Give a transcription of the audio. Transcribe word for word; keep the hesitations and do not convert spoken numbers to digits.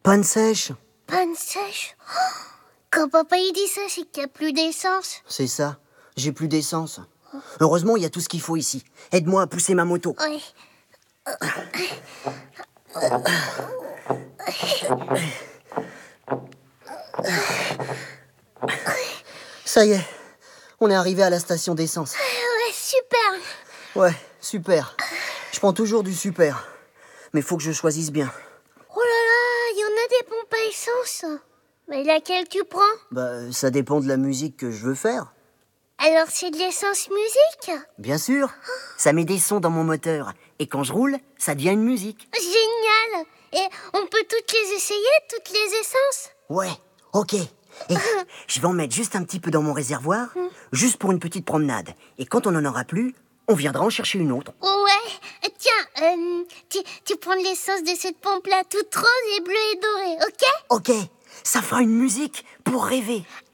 Panne sèche. Panne sèche? Oh, quand papa il dit ça, c'est qu'il n'y a plus d'essence. C'est ça, j'ai plus d'essence. Heureusement, il y a tout ce qu'il faut ici. Aide-moi à pousser ma moto. Oui. Ça y est, on est arrivé à la station d'essence. Ouais, super. Ouais, super. Je prends toujours du super. Mais faut que je choisisse bien. Oh là là, il y en a des pompes à essence. Mais laquelle tu prends? Bah, ça dépend de la musique que je veux faire. Alors c'est de l'essence musique? Bien sûr, ça met des sons dans mon moteur. Et quand je roule, ça devient une musique. Génial. Et on peut toutes les essayer, toutes les essences? Ouais, ok. Et je vais en mettre juste un petit peu dans mon réservoir, juste pour une petite promenade. Et quand on n'en aura plus, on viendra en chercher une autre. Ouais. Tiens, euh, tu, tu prends de l'essence de cette pompe-là, toute rose et bleue et dorée, ok? Ok, ça fera une musique pour rêver.